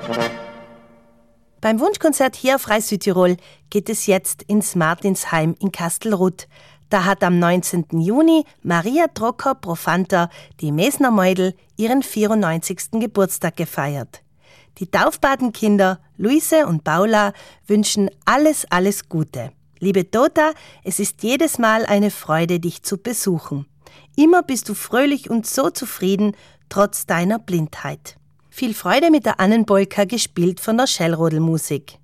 Beim Wunschkonzert hier auf Rai Südtirol geht es jetzt ins Martinsheim in Kastelruth. Da hat am 19. Juni Maria Trocker-Profanter, die Mesner Meudl, ihren 94. Geburtstag gefeiert. Die Taufpatenkinder Luise und Paula wünschen alles Gute. Liebe Tota, es ist jedes Mal eine Freude, dich zu besuchen. Immer bist du fröhlich und so zufrieden, trotz deiner Blindheit. Viel Freude mit der Annenpolka, gespielt von der Schellrodelmusik.